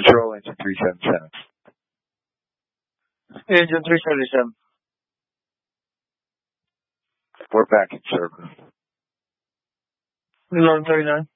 Control engine 377. Engine 377. Report back in service. 1139.